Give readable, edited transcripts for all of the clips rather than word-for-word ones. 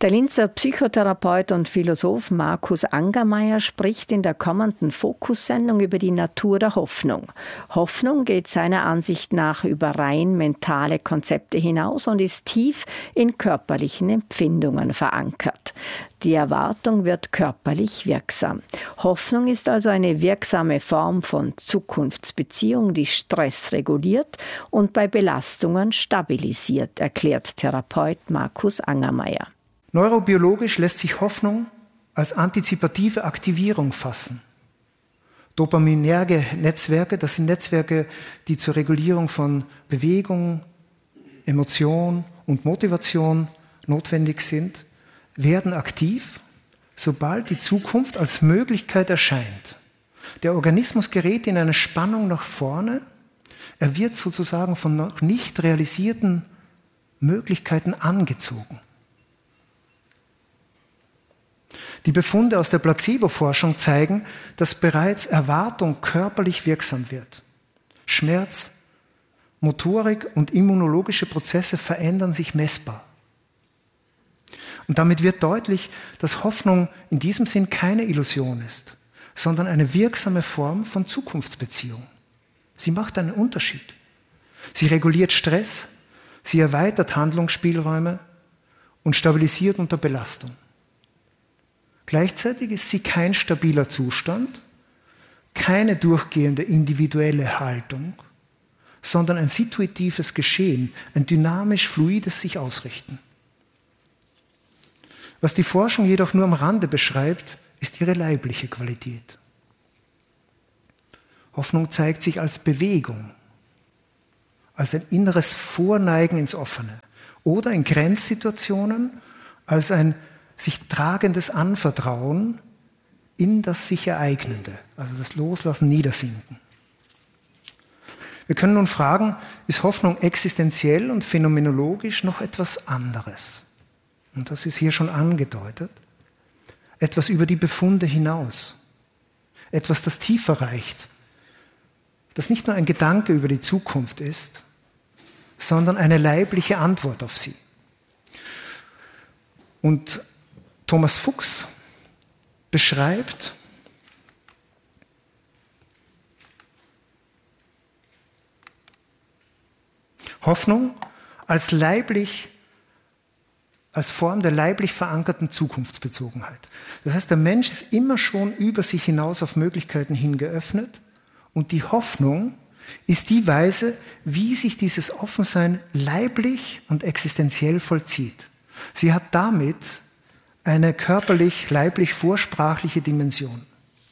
Der Linzer Psychotherapeut und Philosoph Markus Angermayer spricht in der kommenden Fokus-Sendung über die Natur der Hoffnung. Hoffnung geht seiner Ansicht nach über rein mentale Konzepte hinaus und ist tief in körperlichen Empfindungen verankert. Die Erwartung wird körperlich wirksam. Hoffnung ist also eine wirksame Form von Zukunftsbeziehung, die Stress reguliert und bei Belastungen stabilisiert, erklärt Therapeut Markus Angermayer. Neurobiologisch lässt sich Hoffnung als antizipative Aktivierung fassen. Dopaminerge Netzwerke, das sind Netzwerke, die zur Regulierung von Bewegung, Emotion und Motivation notwendig sind, werden aktiv, sobald die Zukunft als Möglichkeit erscheint. Der Organismus gerät in eine Spannung nach vorne, er wird sozusagen von noch nicht realisierten Möglichkeiten angezogen. Die Befunde aus der Placebo-Forschung zeigen, dass bereits Erwartung körperlich wirksam wird. Schmerz, Motorik und immunologische Prozesse verändern sich messbar. Und damit wird deutlich, dass Hoffnung in diesem Sinn keine Illusion ist, sondern eine wirksame Form von Zukunftsbeziehung. Sie macht einen Unterschied. Sie reguliert Stress, sie erweitert Handlungsspielräume und stabilisiert unter Belastung. Gleichzeitig ist sie kein stabiler Zustand, keine durchgehende individuelle Haltung, sondern ein situatives Geschehen, ein dynamisch fluides sich ausrichten. Was die Forschung jedoch nur am Rande beschreibt, ist ihre leibliche Qualität. Hoffnung zeigt sich als Bewegung, als ein inneres Vorneigen ins Offene oder in Grenzsituationen als ein sich tragendes Anvertrauen in das sich Ereignende, also das Loslassen, Niedersinken. Wir können nun fragen, ist Hoffnung existenziell und phänomenologisch noch etwas anderes? Und das ist hier schon angedeutet. Etwas über die Befunde hinaus. Etwas, das tiefer reicht. Das nicht nur ein Gedanke über die Zukunft ist, sondern eine leibliche Antwort auf sie. Und Thomas Fuchs beschreibt Hoffnung als Form der leiblich verankerten Zukunftsbezogenheit. Das heißt, der Mensch ist immer schon über sich hinaus auf Möglichkeiten hin geöffnet und die Hoffnung ist die Weise, wie sich dieses Offensein leiblich und existenziell vollzieht. Sie hat damit eine körperlich-leiblich vorsprachliche Dimension.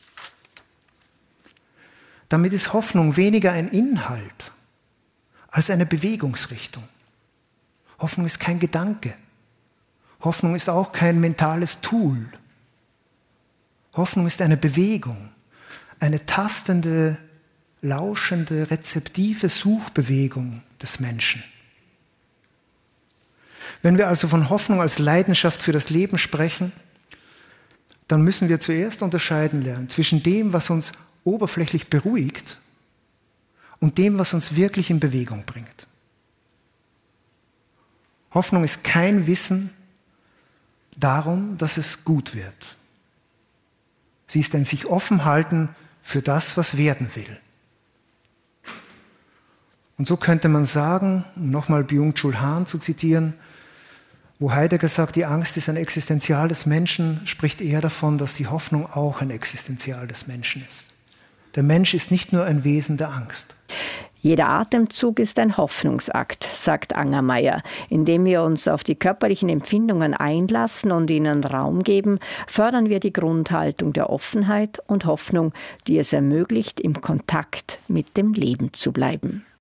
Damit ist Hoffnung weniger ein Inhalt als eine Bewegungsrichtung. Hoffnung ist kein Gedanke. Hoffnung ist auch kein mentales Tool. Hoffnung ist eine Bewegung, eine tastende, lauschende, rezeptive Suchbewegung des Menschen. Wenn wir also von Hoffnung als Leidenschaft für das Leben sprechen, dann müssen wir zuerst unterscheiden lernen zwischen dem, was uns oberflächlich beruhigt und dem, was uns wirklich in Bewegung bringt. Hoffnung ist kein Wissen darum, dass es gut wird. Sie ist ein sich offen halten für das, was werden will. Und so könnte man sagen, um nochmal Byung-Chul Han zu zitieren, wo Heidegger sagt, die Angst ist ein Existenzial des Menschen, spricht er davon, dass die Hoffnung auch ein Existenzial des Menschen ist. Der Mensch ist nicht nur ein Wesen der Angst. Jeder Atemzug ist ein Hoffnungsakt, sagt Angermayer. Indem wir uns auf die körperlichen Empfindungen einlassen und ihnen Raum geben, fördern wir die Grundhaltung der Offenheit und Hoffnung, die es ermöglicht, im Kontakt mit dem Leben zu bleiben.